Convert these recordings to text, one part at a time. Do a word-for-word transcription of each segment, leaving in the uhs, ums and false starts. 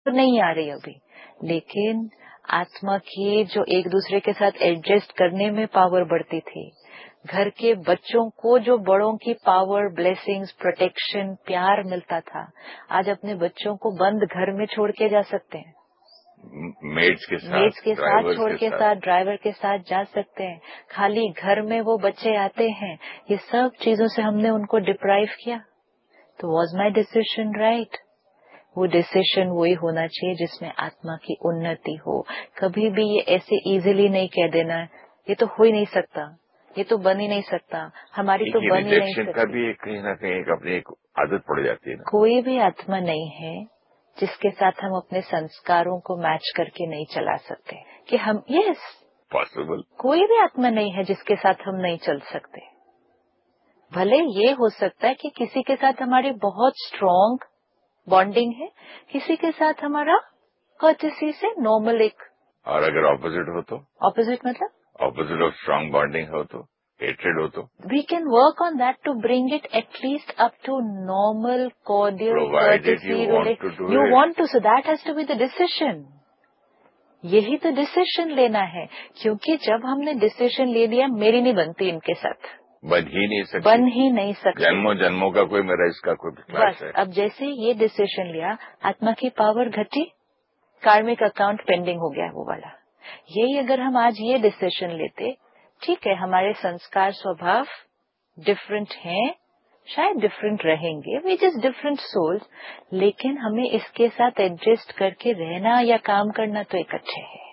तो नहीं आ रही अभी, लेकिन आत्मा की जो एक दूसरे के साथ एडजस्ट करने में पावर बढ़ती थी, घर के बच्चों को जो बड़ों की पावर, ब्लेसिंग्स, प्रोटेक्शन, प्यार मिलता था, आज अपने बच्चों को बंद घर में छोड़ के जा सकते हैं, मेड्स के साथ, मेड्स के साथ छोड़ के साथ, ड्राइवर के साथ जा सकते हैं, खाली घर में वो बच्चे आते हैं, ये सब चीजों से हमने उनको डिप्राइव किया। तो वॉज माई डिसीजन राइट? वो डिसीजन वही होना चाहिए जिसमें आत्मा की उन्नति हो। कभी भी ये ऐसे इजीली नहीं कह देना ये तो हो ही नहीं सकता, ये तो बन ही नहीं सकता, हमारी तो बन ही नहीं सकती। का भी कहीं ना कहीं एक अपनी एक आदत पड़ जाती है ना। कोई भी आत्मा नहीं है जिसके साथ हम अपने संस्कारों को मैच करके नहीं चला सकते कि हम यस पॉसिबल। कोई भी आत्मा नहीं है जिसके साथ हम नहीं चल सकते। भले ये हो सकता है कि किसी के साथ हमारी बहुत स्ट्रॉन्ग बॉन्डिंग है, किसी के साथ हमारा कर्टेसी से नॉर्मल एक, और अगर ऑपोजिट हो तो? ऑपोजिट मतलब ऑपोजिट ऑफ स्ट्रॉन्ग बॉन्डिंग हो तो, हेट्रेड हो तो? We can work on that to bring it at least up to normal cordial courtesy. You want to, so that has to be the decision. यही तो decision लेना है, क्योंकि जब हमने डिसीजन ले लिया मेरी नहीं बनती इनके साथ, बन ही नहीं सकती, बन ही नहीं सकती, जन्मों जन्मों का कोई मेरा इसका कोई क्लास बस है। अब जैसे ये डिसीजन लिया, आत्मा की पावर घटी, कार्मिक अकाउंट पेंडिंग हो गया वो वाला। यही अगर हम आज ये डिसीजन लेते, ठीक है हमारे संस्कार स्वभाव डिफरेंट हैं, शायद डिफरेंट रहेंगे, वी जस्ट डिफरेंट सोल्स, लेकिन हमें इसके साथ एडजस्ट करके रहना या काम करना तो इकट्ठे है।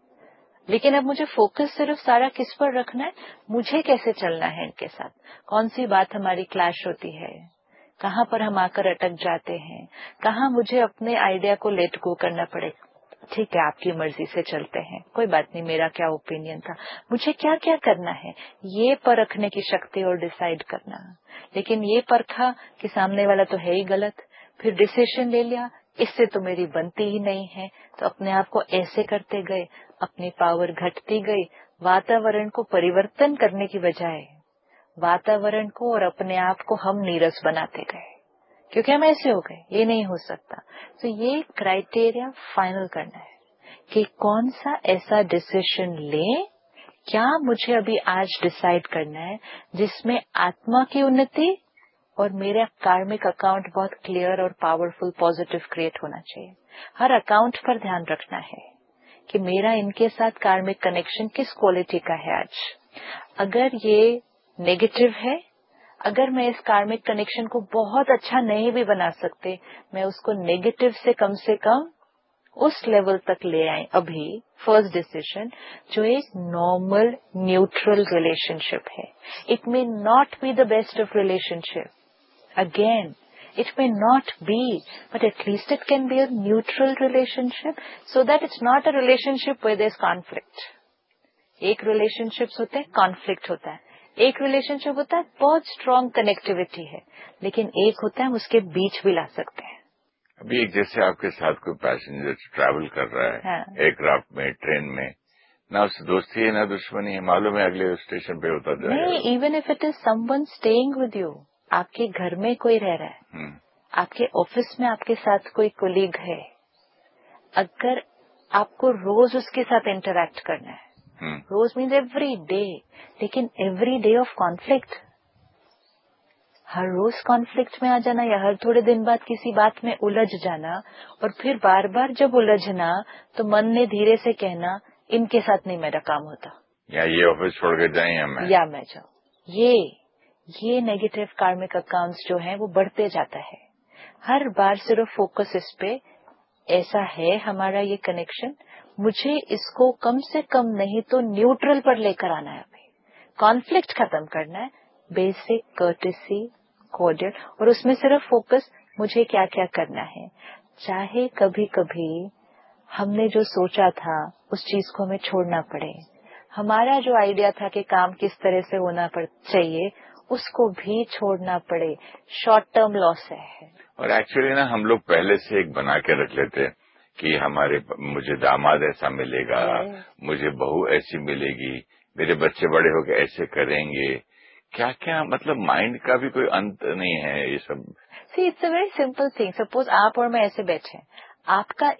लेकिन अब मुझे फोकस सिर्फ सारा किस पर रखना है, मुझे कैसे चलना है इनके साथ, कौन सी बात हमारी क्लैश होती है, कहाँ पर हम आकर अटक जाते हैं, कहाँ मुझे अपने आइडिया को लेट गो करना पड़ेगा। ठीक है आपकी मर्जी से चलते हैं, कोई बात नहीं, मेरा क्या ओपिनियन था, मुझे क्या क्या करना है, ये परखने की शक्ति और डिसाइड करना। लेकिन ये परखा कि सामने वाला तो है ही गलत, फिर डिसीजन ले लिया इससे तो मेरी बनती ही नहीं है, तो अपने आप को ऐसे करते गए, अपनी पावर घटती गई। वातावरण को परिवर्तन करने की बजाय वातावरण को और अपने आप को हम नीरस बनाते गए, क्योंकि हम ऐसे हो गए, ये नहीं हो सकता। तो ये क्राइटेरिया फाइनल करना है कि कौन सा ऐसा डिसीजन लें, क्या मुझे अभी आज डिसाइड करना है जिसमें आत्मा की उन्नति और मेरा कार्मिक अकाउंट बहुत क्लियर और पावरफुल पॉजिटिव क्रिएट होना चाहिए। हर अकाउंट पर ध्यान रखना है कि मेरा इनके साथ कार्मिक कनेक्शन किस क्वालिटी का है आज। अगर ये नेगेटिव है, अगर मैं इस कार्मिक कनेक्शन को बहुत अच्छा नहीं भी बना सकते, मैं उसको नेगेटिव से कम से कम उस लेवल तक ले आए अभी फर्स्ट डिसीजन, जो एक नॉर्मल न्यूट्रल रिलेशनशिप है। It may not be the best of relationship, again it may not be, but at least it can be a neutral relationship, so that it's not a relationship where there's conflict. एक relationships होते हैं conflict होता है, एक relationship होता है बहुत strong connectivity है, लेकिन एक होता है हम उसके बीच भी ला सकते हैं। अभी एक जैसे आपके साथ कोई पैसेंजर ट्रैवल कर रहा है, हाँ। एयरक्राफ्ट में, ट्रेन में, ना उससे दोस्ती है ना दुश्मनी है, मालूम है अगले स्टेशन पे होता जाएगा। नहीं, even if it is someone staying with you, आपके घर में कोई रह रहा है, आपके ऑफिस में आपके साथ कोई कोलीग है, अगर आपको रोज उसके साथ इंटरैक्ट करना है, रोज मीन्स एवरी डे, लेकिन every day of conflict, her rose conflict में आ जाना या हर थोड़े दिन बाद किसी बात में उलझ जाना, और फिर बार बार जब उलझना तो मन ने धीरे से कहना इनके साथ नहीं मेरा काम होता, या ये ऑफिस छोड़ के जाए या मैं या मैं जाऊं, ये ये नेगेटिव कार्मिक अकाउंट्स जो हैं वो बढ़ते जाता है। हर बार सिर्फ फोकस इस पे, ऐसा है हमारा ये कनेक्शन, मुझे इसको कम से कम नहीं तो न्यूट्रल पर लेकर आना है, अभी कॉन्फ्लिक्ट खत्म करना है, बेसिक कर्टेसी कॉर्डियल, और उसमें सिर्फ फोकस मुझे क्या क्या करना है। चाहे कभी कभी हमने जो सोचा था उस चीज को हमें छोड़ना पड़े, हमारा जो आइडिया था कि काम किस तरह से होना चाहिए उसको भी छोड़ना पड़े, शॉर्ट टर्म लॉस है। और एक्चुअली ना हम लोग पहले से एक बना के रख लेते हैं कि हमारे मुझे दामाद ऐसा मिलेगा, मुझे बहू ऐसी मिलेगी, मेरे बच्चे बड़े होकर ऐसे करेंगे, क्या क्या, मतलब माइंड का भी कोई अंत नहीं है ये सब। See it's a very simple thing, suppose आप और मैं ऐसे बैठे हैं, आपका